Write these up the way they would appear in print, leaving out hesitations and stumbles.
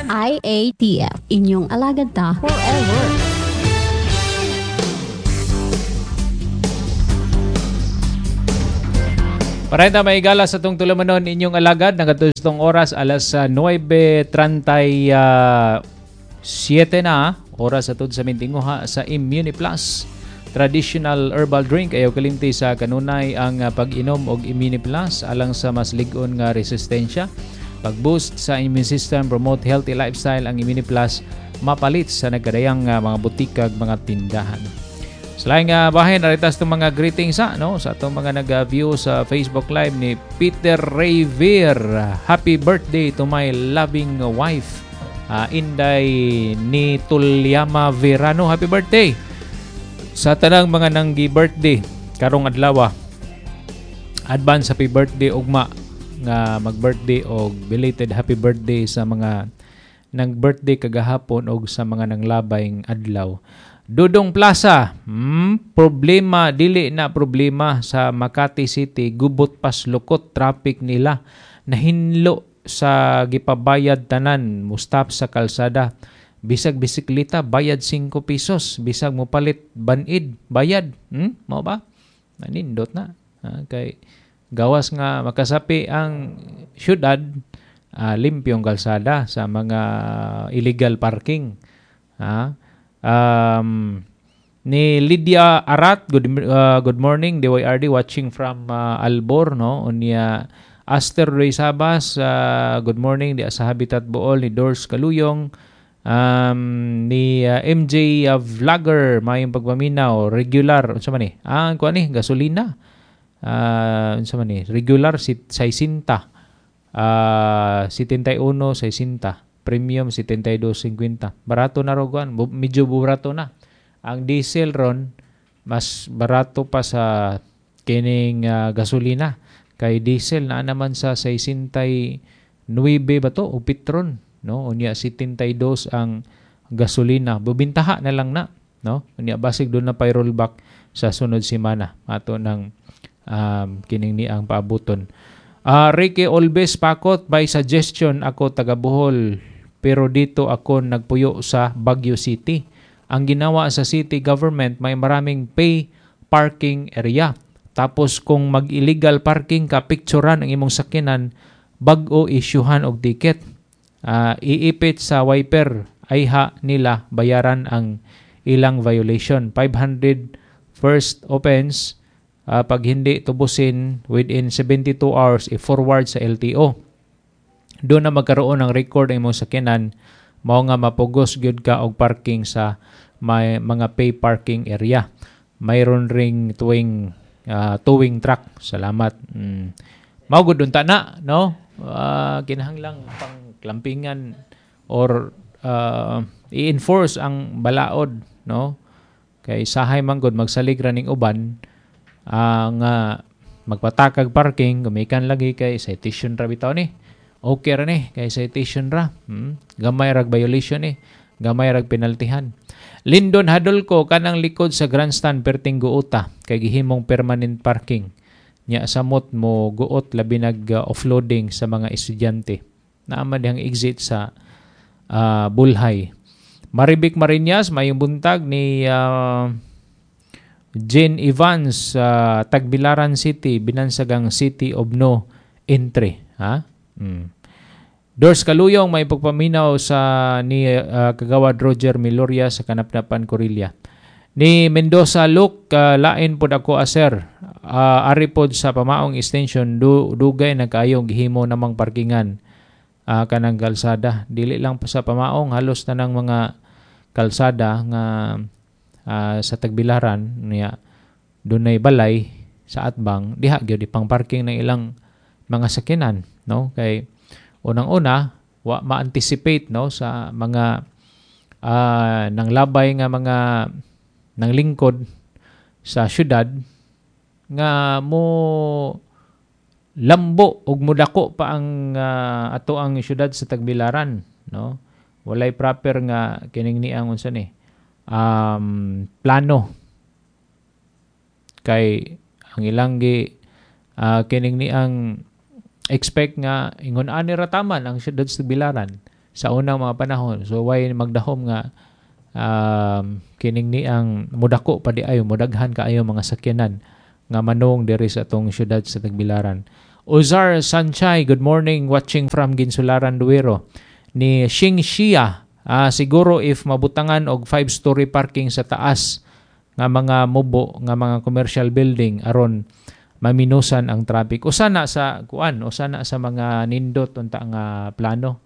IATF, inyong alagad ta forever. Parenta may gala sa itong tulamanon inyong alagad. Nagatustong oras alas 9:37 na. Oras atod sa mintinguha sa Immuniplus. Traditional herbal drink ayaw kalimti sa kanunay ang pag-inom og Immuniplus alang sa mas lig-on nga resistensya. Pag-boost sa immune system, promote healthy lifestyle ang Immuniplus mapalit sa nagkadayang mga butikag, mga tindahan. Sa laing bahin, naritas itong mga greetings sa itong mga nag-view sa Facebook Live ni Peter Revere. Happy birthday to my loving wife, Inday ni Tulyama Verano. Happy birthday! Sa tanang mga nanggi birthday karong adlaw, advance happy birthday ugma nga mag-birthday o belated happy birthday sa mga nag-birthday kagahapon o sa mga nanglabayng adlaw. Dudong Plaza, problema, dili na problema sa Makati City, gubot pas lukot, traffic nila, nahinlo sa gipabayad tanan, mustap sa kalsada, bisag bisikleta, bayad 5 pesos, bisag mo palit, banid, bayad, mo ba? Nanindot na, kay gawas nga makasapi ang syudad, limpyong kalsada sa mga illegal parking, ni Lydia Arat, good morning DYRD, watching from Albor, unya Aster Ray Sabas, good morning di sa Habitat Bool ni Dors Kaluyong, ni MJ Vlogger mayong pagpaminaw regular unsa man ni kuan ni gasolina, unsa man ni regular 60, 71 60, premium 72.50. Barato na roguan, medyo barato na. Ang diesel ron mas barato pa sa kining gasolina. Kay diesel na naman sa 69 ba to o petron, Unya 72 ang gasolina. Bubintaha na lang na, Unya basig doon na pay rollback sa sunod semana. Ato ng kining ni ang paabuton. Ricky Olbes Pakot, by suggestion ako taga Bohol. Pero dito ako nagpuyo sa Baguio City. Ang ginawa sa city government, may maraming pay parking area. Tapos kung mag-illegal parking ka, picturean ang imong sakyanan, bag-o isyuhan og ticket. Iipit sa wiper, ayha nila bayaran ang ilang violation. 500 first offense, pag hindi tubusin within 72 hours, i-forward sa LTO. Doon na magkaroon ng record ang imong sakyanan, mao nga mapugos gyud ka og parking sa may mga pay parking area. Mayroon ring towing truck. Salamat. Mao gud unta na, kinahanglang pang klampingan or i-enforce ang balaod, kay sahay man gud magsalig ra ning uban nga magpatakag parking, gumikan lagi kay citation ra bitaw ni. Okay ra ni, kay citation ra. Gamay rag violation gamay rag penaltihan. Lindon Hadolko, kanang likod sa grandstand perting guota, kay gihimong permanent parking. Nya samot mo guot labi nag offloading sa mga estudyante. Naama dihang exit sa Bulhay. Maribik Marinas, mayong buntag ni Jane Evans, Tagbilaran City, Binansagang City of No Entry. Dors Kaluyong, may pagpaminaw sa ni Kagawad Roger Miloria sa Kanapnapan, Corilla. Ni Mendoza Luke, lain pod ako aser. Ari pod sa pamaong extension, dugay na kayong gihimo namang parkingan kanang kalsada. Dili lang pa sa pamaong, halos na ng mga kalsada nga sa Tagbilaran niya dunay balay sa atbang diha gyud pang parking ng ilang mga sakyanan, kay unang-una wa ma-anticipate sa mga nanglabay nga mga nanglingkod sa syudad nga mo lambo ug mudako pa ang ato ang syudad sa Tagbilaran, walay proper nga kining ni ang unsa ni plano, kay ang ilang kining ni ang expect nga ingon ani rataman ang syudad sa Tagbilaran sa unang mga panahon. So why magdahom nga kining ni ang mudako pa di ayo, mudaghan kaayo mga sakyanan nga manong diri sa atong syudad sa Tagbilaran. Ozar Sanchay, good morning, watching from Ginsularan, Duero. Ni Shing Shia, siguro if mabutangan og 5-story parking sa taas nga mga mubo nga mga commercial building aron maminusan ang traffic. Usa na sa mga nindot unta nga plano.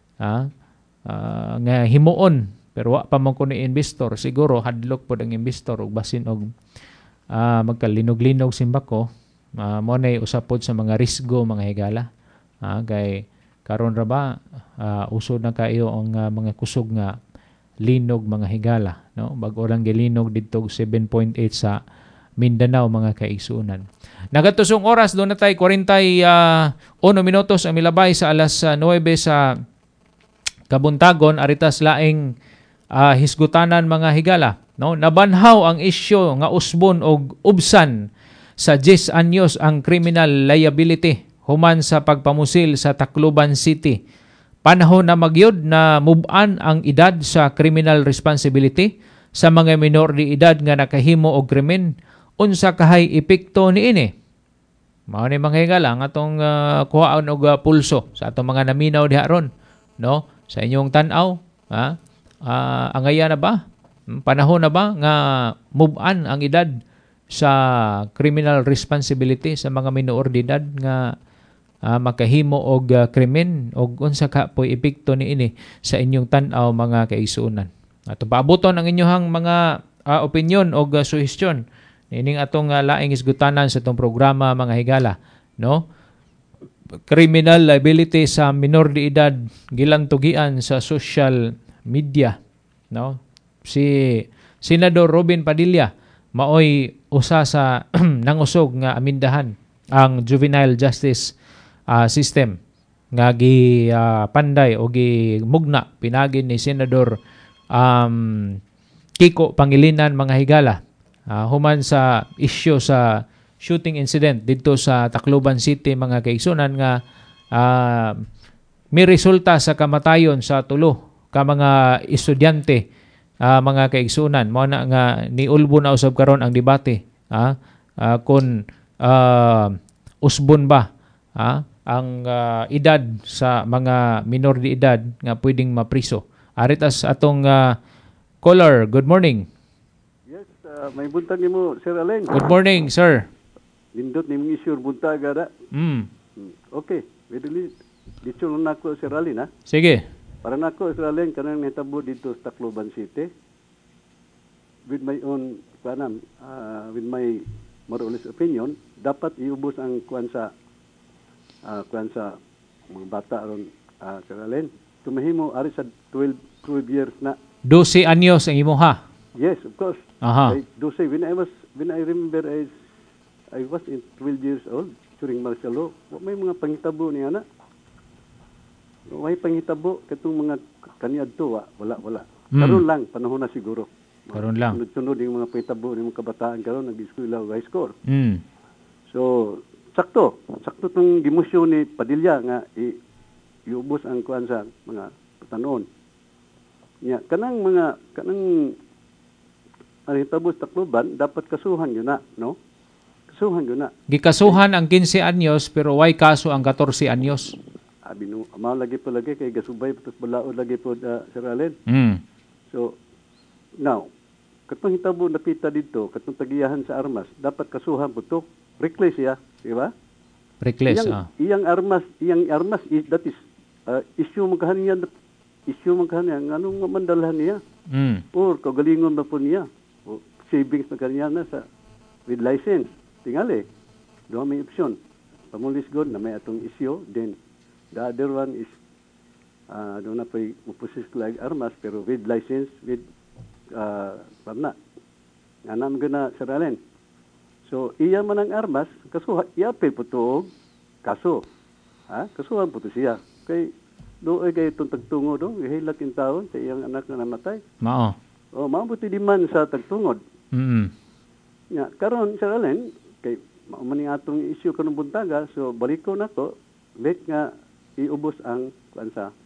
Nga himuon pero wa pa man kuno investor, siguro hadlok pod ang investor ug basin og magkalinog-linog simbako. Mo nay usapod sa mga risgo mga higala. Kay karon ra ba usod na kayo ang mga kusog nga linog mga higala, no? Bag-o lang gilinog didto 7.8 sa Mindanao mga kaigsunan. Nagatusong oras do na tay 41 minutos ang milabay sa alas 9 sa kabuntagon aritas laing hisgutanan mga higala, no? Nabanhaw ang isyu nga usbon og ubsan sa 10 anyos ang criminal liability human sa pagpamusil sa Tacloban City. Panahon na magyod na move-on ang edad sa criminal responsibility sa mga minor de edad nga nakahimo og krimen. Unsa kahay epekto niini? Mao ni mga higala nga atong kuhaon og pulso sa atong mga naminaw diha ron, no? Sa inyong tan-aw, angaya na ba? Panahon na ba nga move-on ang edad sa criminal responsibility sa mga minor de edad nga makahimo og krimen, og unsa ka po'y epekto niini sa inyong tan-aw mga kaigsuonan? Ato paaboton ang inyong mga opinion og suhestyon ining atong laing isgutanan sa itong programa mga higala, no? Criminal liability sa minor de edad gilantugian sa social media, no? Si Senador Robin Padilla maoy usa sa nangusog nga amindahan ang juvenile justice system nga panday o gimugna pinagi ni Senador Kiko Pangilinan mga higala human sa isyu sa shooting incident dito sa Tacloban City mga kaigsunan nga may resulta sa kamatayon sa tulo ka mga estudyante mga kaigsunan. Mao na nga niulbo na usab karon ang debate kung usbon ba ang edad sa mga minor de edad nga pwedeng mapriso. Aritas atong caller, good morning. Yes, may buntag nimo Sir Allen. Good morning, sir. Lindot ni mga isyu buntag ada. Okay, dito na ako Sir Allen Sige. Para nako Sir Allen kanang nahitabo dito sa Tacloban City. With my own with my more or less opinion, dapat iubos ang kuan sa mga bata aron Sir Allen. Tumahimo ari sa 12 years na. 12 anyos ang imuha. Yes, of course. Aha. When I remember I was in 12 years old during martial law. May mga pangitabo niya na. May pangitabo katong mga kaniadto wala. Karon lang panahon na siguro. Karon lang. Sunod yung mga pangitabo ng mga kabataan karon nag-eskwela high school. So sakto tong gimosyon ni Padilla nga iubos ang kuan sa mga patanon. Nya kanang ang hitabo sa Tacloban dapat kasuhan yun na, no? Kasuhan yun na. Gikasuhan ang 15 anyos pero why kaso ang 14 anyos? Ama lagi kay gasubay patos balaod lagi po Sir Allen. So now katong hitabo napita dito katong tagiyahan sa armas dapat kasuhan putok reckless siya, di ba? Reckless iyang armas is that is issue magkahaniya anong mandalhan niya or kagalingon ba po niya o savings na kanya na sa with license tingali do may option pamulis god na may atong issue then the other one is doon na po mupusis like armas pero with license with parna nga naman gana Sir Allen. So iya man ang armas kaso iapil po to kaso kasuhan po to siya kay doon kay itong tagtungod hilak yung taon sa iyang anak na namatay. Mao. Mabuti di man sa tagtungod. Ya, karon Sir Allen, kay maning atong issue kanong buntaga, so baliko na to, let nga iubos ang kuan sa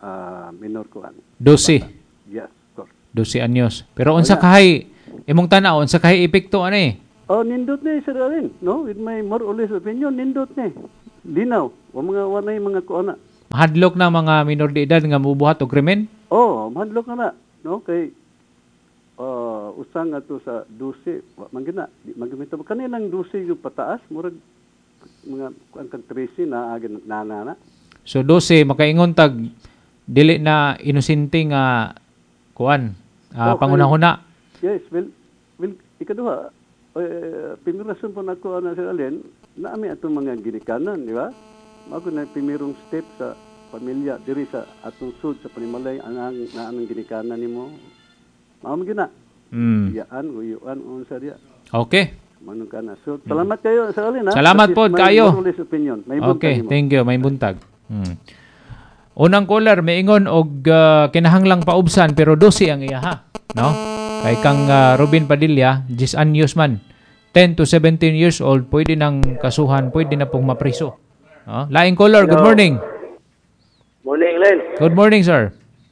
minor kuan. 12. Yes, of course. 12 anyos. Pero unsa kahay imong tanaw, unsa kahay epekto ani? Oh, nindot ni Sir Alin, no? With my more or less opinion, nindot ni. Linaw, o mga wanay mga kuana. Hadlok na mga minor de edad nga mubuhat og krimen? Oh, mahadlok na, no? Kay usang ato sa 12, manggina, di magamit mo kanilang 12 yung pataas, murag mga kuan kag 13 na agin nana. So 12 makaingon tag dili na inosente nga kuan, pangunahuna. Yes, well, ikaduha, pimirasyon po na ko na Sir Alin, naami atong mga ginikanan, di ba? Mako na pimirong step sa pamilya diri sa atong sud sa panimalay anang ginikanan nimo. Mao gina. Yaan, uyuan unsa diya. Okay. Manong kana. So, salamat kayo Sir Alin ha. Salamat po kayo. May okay, thank you. May buntag. Unang caller may ingon og kinahanglang paubsan pero 12 ang iya ha, no? Kay kang Robin Padilla, 10 anyos man. 10 to 17 years old, pwede nang kasuhan, pwede na pong mapriso. No? Laing caller, good morning. Morning, Len. Good morning, sir.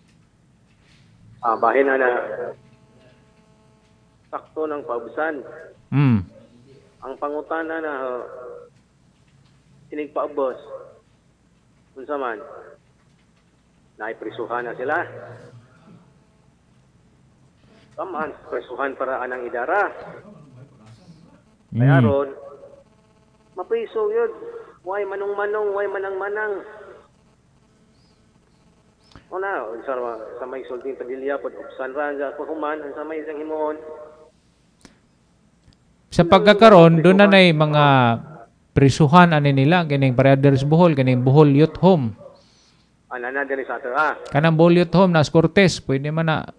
Bahin na sakto ng paubusan. Ang pangutana na inigpaubos. Unsa man, naiprisuhan na sila. Kaman, prisuhan para anang idara. Kaya ron, mapriso yun. Way manong-manong, way manang-manang. O na, sa may sulting Padilla, pag-ubsan ran, sa kuhuman, sa may isang himuon. Sa pagkakaroon, doon na mga prisuhan ani nila, ganing Pareaders Bohol, ganing Bohol Youth Home. Na din sa ato, Kanang Bohol Youth Home, nas Cortez, pwede man na.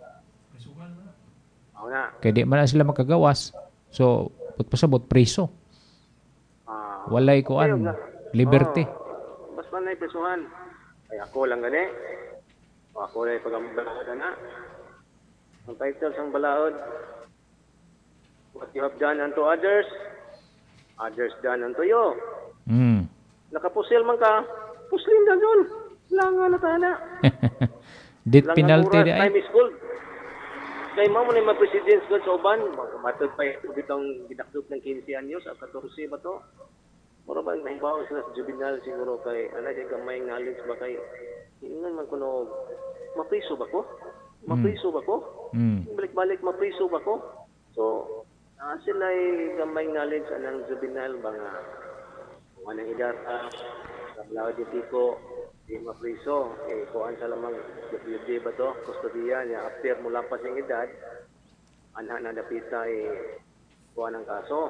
Kaya di man na sila makagawas. So, pasabot priso. Walay kuan, liberty. Bas man na prisuhan. Ay ako lang gani. Ako na pag-ambalaod na. Ang title sang balaod, what you have done unto others, others done unto you. Nakapusil man ka, puslin na dun. Langan na tana. Dit penalty di ay. Time is gold. Kay mo na yung presidents ko sa uban, matod pa yung bitong gidakdok ng 15 anyos, 14 ba to? Mura ba nahibaw sila sa juvenile siguro kay, kay gamay knowledge ba kay, hiningan man kuno, mapriso ba ko? Mapriso ba ko? Balik-balik, mapriso ba ko? So, sila ay gamay knowledge anang juvenile ba nga, anang idata, sa Lao de Pico, di mapriso, kuhaan sa lamang WD ba to, kustodiya niya, after mula pa siyang edad, anha na dapita kuhaan ang kaso.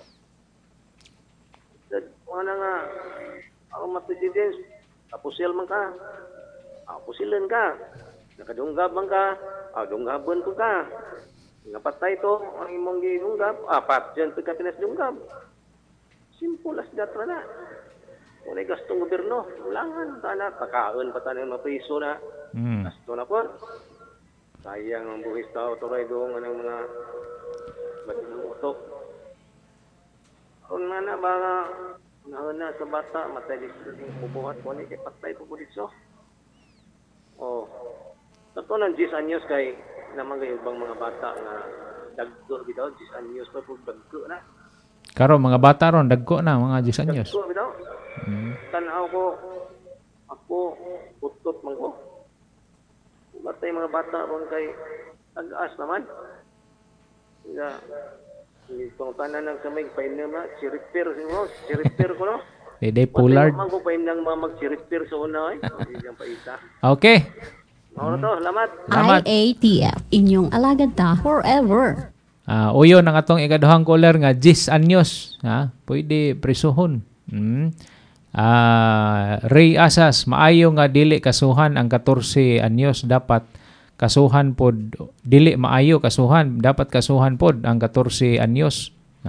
Mga nga, ang mga presidents, kapusil man ka, pusilan ka, nakadunggab man ka, dunggaban ko ka, napatay to, ang imong ginunggab, pat dyan pagkapinas-dunggab. Simple as that na. Kung may gastong gobyerno, ulangan, tanak, kakaon pa tayo mapriso na. Gasto na po. Sayang ang buhis tao, turay doon, anong mga batinong utok. Kung na mga na sa bata, matay dito yung bubuhat ko, kay patay po po dito. Ito ng 10 anyos kay naman kayo bang mga bata na dagko bitaw, 10 anyos pa po dagko na. Karo mga bata ron, dagko na, mga 10 anyos. Dagko bitaw. Tanaw ko, ako, putot man ko. Batay mga bata ron kay tag-as naman. Itong tanan ng samay, painom na, si-repair ko no. Dede Pollard. Batay ko painom na mag-si-repair sa una Okay. Ano to, salamat. IATF, inyong alagad ta forever. Uyo ng atong ikaduhang caller nga 10 anyos, pwede prisuhon. Ray Asas, maayo nga dili kasuhan ang 14 anyos, dapat kasuhan pod, dili maayo kasuhan, dapat kasuhan pod ang 14 anyos.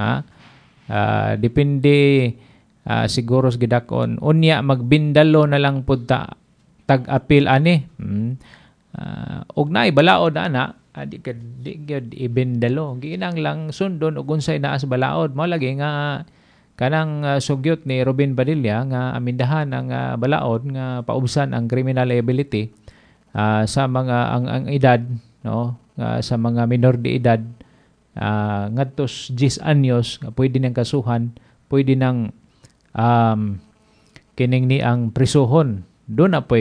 Depende siguro sa gidakon. Unya magbindalo na lang pod tag-apil ani. Og naay balaod ana, di gyud ibindalo. Ginang lang sundon og unsay naa sa balaod. Mao lagi nga kanang sugyot ni Robin Padilla nga amindahan ang balaod nga paubsan ang criminal liability. sa mga ang edad, no, sa mga minor de edad, ngadtos 10 anyos nga pwede nang kasuhan, pwede nang kining ni ang prisuhon. Doon na